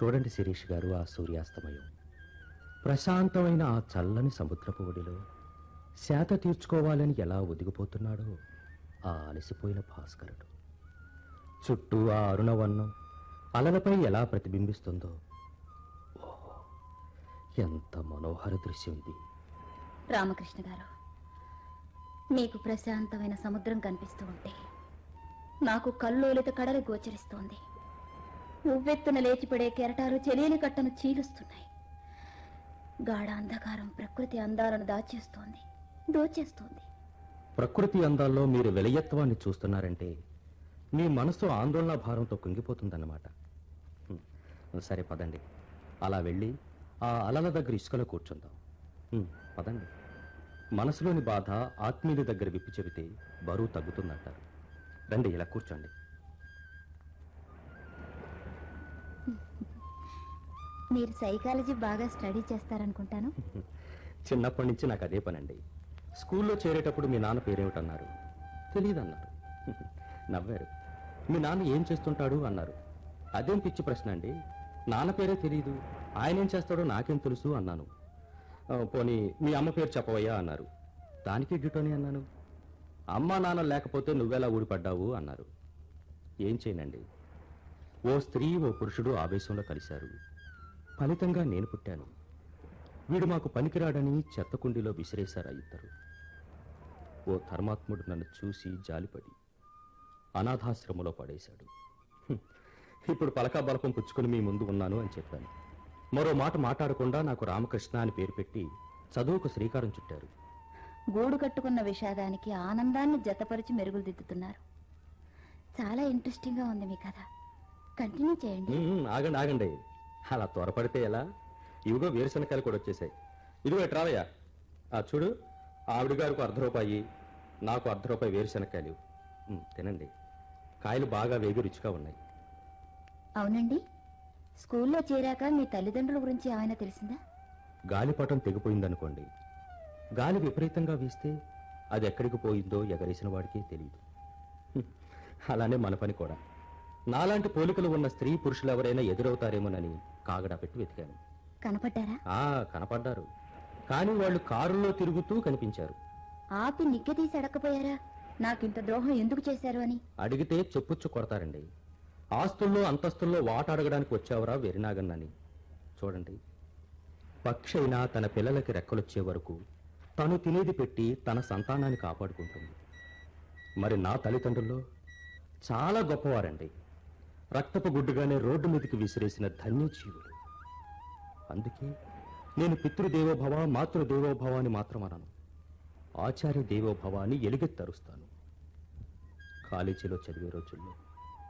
చూడండి శిరీష్ గారు, ఆ సూర్యాస్తమయం, ప్రశాంతమైన ఆ చల్లని సముద్రపు ఒడిలో శాత తీర్చుకోవాలని ఎలా ఒదిగిపోతున్నాడో ఆ అలసిపోయిన భాస్కరుడు. చుట్టూ ఆ అరుణవర్ణం అలలపై ఎలా ప్రతిబింబిస్తుందో. ఓహో, ఎంత మనోహర దృశ్యం ఇది! రామకృష్ణ గారు, మీకు ప్రశాంతమైన సముద్రం కనిపిస్తూ ఉంటే నాకు కల్లోలిత కడలి గోచరిస్తోంది. ఉవ్వెత్తున లేచిపడే కెరటాలు చెలియని కట్టను చీలుస్తున్నాయి. గాఢ అంధకారం ప్రకృతి అందాలను దోచేస్తోంది. ప్రకృతి అందాల్లో మీరు వెలయత్వాన్ని చూస్తున్నారంటే మీ మనసు ఆందోళన భారంతో కుంగిపోతుందన్నమాట. సరే పదండి, అలా వెళ్ళి ఆ అలల దగ్గర ఇసుకలో కూర్చుందాం. పదండి. మనసులోని బాధ ఆత్మీయుల దగ్గర విప్పి చెబితే బరువు తగ్గుతుందంటారు. రండి, ఇలా కూర్చోండి. మీరు సైకాలజీ బాగా స్టడీ చేస్తారనుకుంటాను. చిన్నప్పటి నుంచి నాకు అదే పనండి. స్కూల్లో చేరేటప్పుడు మీ నాన్న పేరేమిటన్నారు? తెలియదన్నారు. నవ్వారు. మీ నాన్న ఏం చేస్తుంటాడు అన్నారు. అదేం పిచ్చి ప్రశ్న అండి, నాన్న పేరే తెలియదు, ఆయన ఏం చేస్తాడో నాకేం తెలుసు అన్నాను. పోనీ మీ అమ్మ పేరు చెప్పవయ్యా అన్నారు. దానికి డ్యూటోని అన్నాను. అమ్మా నాన్న లేకపోతే నువ్వెలా ఊడిపడ్డావు అన్నారు. ఏం చేయనండి, ఓ స్త్రీ ఓ పురుషుడు ఆవేశంలో కలిశారు. ఫలితంగా నేను పుట్టాను. వీడు మాకు పనికిరాడని చెత్తకుండీలో విసిరేశారు ఆ ఇద్దరు. ఓ ధర్మాత్ముడు నన్ను చూసి జాలిపడి అనాథాశ్రమంలో పడేశాడు. ఇప్పుడు పలకా బలపం పుచ్చుకుని మీ ముందు ఉన్నాను అని చెప్పాను. మరో మాట మాట్లాడకుండా నాకు రామకృష్ణ అని పేరు పెట్టి చదువుకు శ్రీకారం చుట్టారు. గూడు కట్టుకున్న విషాదానికి ఆనందాన్ని జతపరిచి మెరుగులు దిద్దుతున్నారు. చాలా ఇంట్రెస్టింగ్ గా ఉంది మీ కథ. కంటిన్యూ చేయండి. ఆగండి ఆగండి, అలా త్వరపడితే ఎలా? ఇవిగో వేరుశనకాయలు కూడా వచ్చేసాయి. ఇదిగో ఎట్రావయ్యా, ఆ చూడు, ఆవిడ గారికి ₹1 నాకు ₹1 వేరుశనకాయలు. తినండి, కాయలు బాగా వేగి రుచిగా ఉన్నాయి. అవునండి, స్కూల్లో చేరాక మీ తల్లిదండ్రుల గురించి ఏమైనా తెలిసిందా? గాలిపటం తెగిపోయిందనుకోండి, గాలి విపరీతంగా వీస్తే అది ఎక్కడికి పోయిందో ఎగరేసిన వాడికే తెలియదు. అలానే మన పని కూడా. నాలాంటి పోలికలు ఉన్న స్త్రీ పురుషులు ఎవరైనా ఎదురవుతారేమోనని కాగడా పెట్టి వెతికాను. కనపడ్డారా? కనపడ్డారు, కానీ వాళ్ళు కారులో తిరుగుతూ కనిపించారు. ఆపి నిగ్గదీసి అడగకపోయారా, నాకింత ద్రోహం ఎందుకు చేశారు అని? అడిగితే చెప్పుచ్చు కొడతారండి. ఆస్తుల్లో అంతస్తుల్లో వాట అడగడానికి వచ్చావరా వెరినాగన్నని. చూడండి, పక్షి అయినా తన పిల్లలకి రెక్కలొచ్చే వరకు తను తినేది పెట్టి తన సంతానాన్ని కాపాడుకుంటుంది. మరి నా తల్లిదండ్రుల్లో చాలా గొప్పవారండి. రక్తపు గుడ్డుగానే రోడ్డు మీదకి విసిరేసిన ధన్యజీవులు. అందుకే నేను పితృదేవోభవ మాతృదేవోభవ అని మాత్రం అనను, ఆచార్య దేవోభవ అని ఎలుగెత్తరుస్తాను. కాలేజీలో చదివే రోజుల్లో